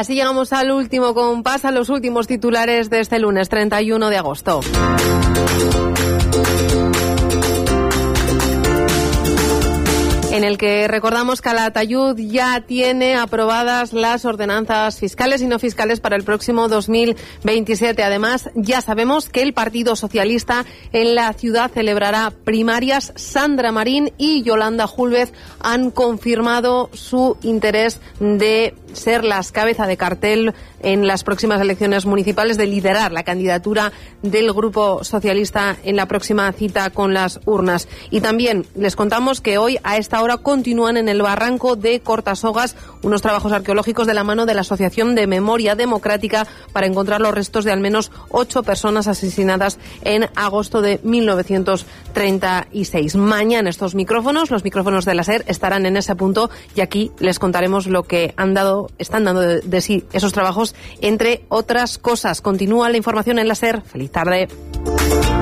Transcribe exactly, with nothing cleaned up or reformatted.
Así llegamos al último compás, a los últimos titulares de este lunes treinta y uno de agosto. En el que recordamos que Calatayud ya tiene aprobadas las ordenanzas fiscales y no fiscales para el próximo dos mil veintisiete. Además, ya sabemos que el Partido Socialista en la ciudad celebrará primarias. Sandra Marín y Yolanda Júlvez han confirmado su interés de ser las cabeza de cartel en las próximas elecciones municipales, de liderar la candidatura del Grupo Socialista en la próxima cita con las urnas. Y también les contamos que hoy a esta hora continúan en el barranco de Cortasogas unos trabajos arqueológicos de la mano de la Asociación de Memoria Democrática para encontrar los restos de al menos ocho personas asesinadas en agosto de mil novecientos treinta y seis. Mañana estos micrófonos, los micrófonos de la SER, estarán en ese punto y aquí les contaremos lo que han dado, están dando de, de sí esos trabajos, entre otras cosas. Continúa la información en la SER. Feliz tarde.